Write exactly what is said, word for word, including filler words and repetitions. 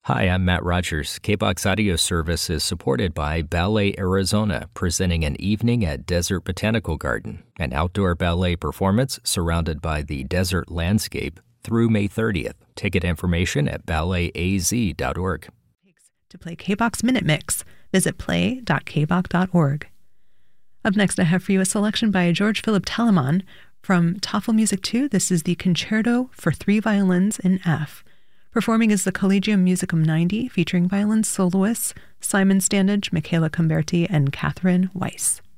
Hi, I'm Matt Rogers. K B O X Audio Service is supported by Ballet Arizona, presenting an evening at Desert Botanical Garden, an outdoor ballet performance surrounded by the desert landscape through May thirtieth. Ticket information at ballet a z dot org. To play K B O X Minute Mix, visit play dot k b o x dot org. Up next, I have for you a selection by George Philip Telemann from Toffel Music two. This is the Concerto for Three Violins in F. Performing is the Collegium Musicum ninety, featuring violin soloists Simon Standage, Michaela Comberti, and Catherine Weiss.